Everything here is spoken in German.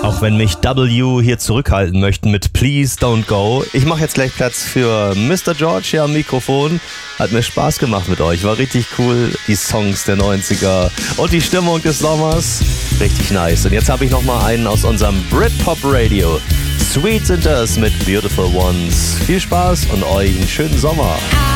Auch wenn mich W hier zurückhalten möchten mit Please Don't Go. Ich mache jetzt gleich Platz für Mr. George hier am Mikrofon. Hat mir Spaß gemacht mit euch. War richtig cool. Die Songs der 90er und die Stimmung des Sommers. Richtig nice. Und jetzt habe ich nochmal einen aus unserem Britpop Radio. Sweet sind das mit Beautiful Ones. Viel Spaß und euch einen schönen Sommer.